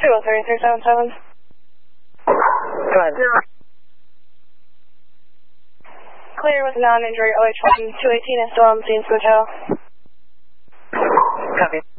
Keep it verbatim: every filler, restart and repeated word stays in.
two oh three, three seven seven. Go ahead. Zero. Clear with non-injury O H one two eighteen and still on the scene, Hotel. Copy.